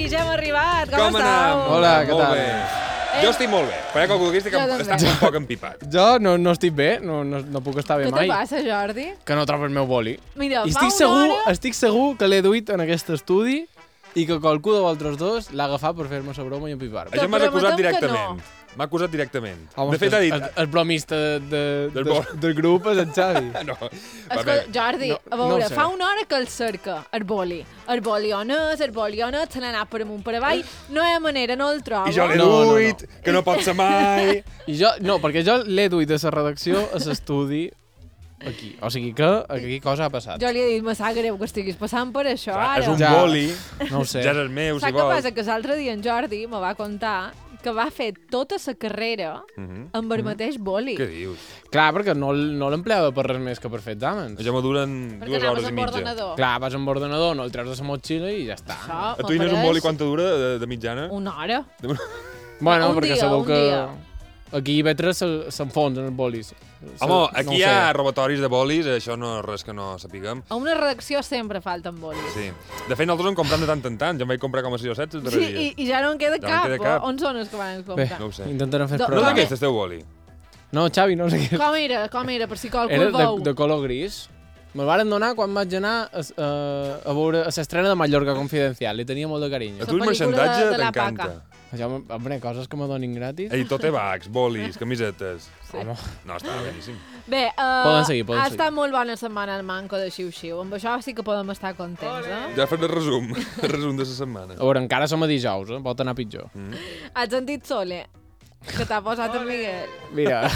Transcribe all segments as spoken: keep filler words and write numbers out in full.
ja hem arribat. Com, Com estàu? anem? Hola, què molt tal? Bé. Eh? Jo estic molt bé, però hi ha qualcú que estic Jo em- també. està un poc empipat. Jo no, no estic bé, no, no, no puc estar bé Què mai. te passa, Jordi? Que no trobo el meu boli. Mira, I fa estic una segur, hora... estic segur que l'he duit en aquest estudi i que qualcú de vosaltres dos l'ha agafat per fer-me la broma i empipar-me. Això m'has acusat prometem que directament. M'ha acusat directament. Home, de fet, ha dit... El, el bromista de, de, Del del, bo- del grup és en Xavi. No, va bé. Escolta, Jordi, No- a no veure, ho sé. fa una hora que el cerca, el boli. El boli on és, el boli on és, se n'ha anat per amunt per avall, no hi ha manera, no el trobo. I jo l'he No, no, no. duit, que no pot ser mai... I jo, no, perquè jo l'he duit de la redacció a l'estudi aquí. O sigui que aquí cosa ha passat. Jo li he dit, me sap greu que estiguis passant per això, Clar, ara. és un Ja. boli, No ho sé. ja és el meu, si Saps què vols. passa? Que l'altre dia en Jordi me va contar que va fer tota la carrera Mhm. amb el mateix boli. Què dius? Clar, perquè no, no l'empleava per res més que per fer exàmens. Això me duren Perquè dues anaves hores i amb mitja. ordenador. Clar, vas amb ordenador, no el treus de la motxilla i ja està. Això, A tu hi no és un m'apareix boli quant te dura de, de mitjana? Una hora. Bueno, Un perquè dia, sabeu un que dia. aquí a Ivetres se- s'enfonsen els bolis. Home, No aquí ho hi sé. ha robatoris de bolis, això no és res que no sapiguem. A una redacció sempre falten bolis. Sí. De fet, nosaltres en comprem de tant en tant. Jo em vaig comprar com a sis o set els Sí, darrers i, dies. i ja no en queda Ja no en cap. queda cap. On són els que van Bé, comprar? No ho sé. intentarem fer Do- No és Però- proves. aquest, el teu boli. No, Xavi, no sé què. Com era? Com era? Per si qualcú Era el veu. de, de color gris. Me'l varen donar quan vaig anar a, a, a veure a l'estrena de Mallorca Confidencial. Li tenia molt de carinyo. A tu el pel·lícula merchandatge de- de la t'encanta. Paca. Això, home, coses que me donin gratis. Ei, tot bags, bolis, camisetes... Home, No, està beníssim. Bé, uh, Poden seguir, poden ha seguir. estat molt bona setmana el manco de xiu-xiu. Amb això sí que podem estar contents, eh? Ja he fet el resum, el resum de la setmana. a veure, encara som a dijous, eh? Pot anar pitjor. Mm. Has sentit Sole? Que t'ha posat en Miguel. Mira,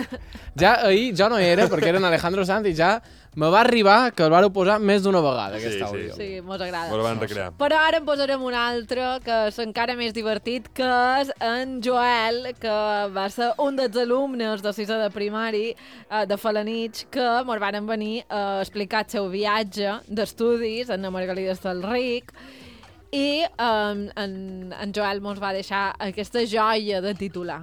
ja ahir jo no hi era perquè era en Alejandro Sanz i ja me va arribar que el vareu posar més d'una vegada, aquest Sí, sí, àudio. Sí, mos agrada. Me la van recrear. Però ara en posarem un altre, que és encara més divertit, que és en Joel, que va ser un dels alumnes de sisè de primari eh, de Falanich, que mos van venir a explicar el seu viatge d'estudis en la Margalida Estalric, i eh, en, en Joel mos va deixar aquesta joia de titular.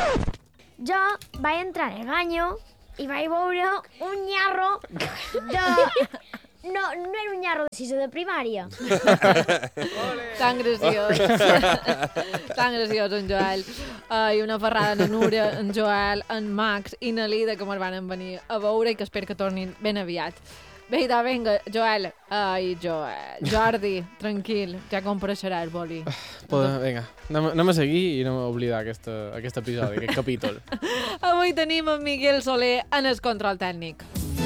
Jo vaig entrar en el ganyo i vaig veure un nyarro de... No, no era un nyarro de sisè de primària. Tan graciós. Tan graciós, en Joel. Uh, I una ferrada na Núria, en Joel, en Max i na Lida, que me'n van venir a veure i que espero que tornin ben aviat. Bé, idò, vinga, Joel. Ai, Joel. Jordi, tranquil, ja compareixerà el boli. Poden, vinga, anem, anem a seguir i anem a oblidar aquesta, aquest episodi, aquest capítol. Avui tenim en Miguel Soler en el control tècnic.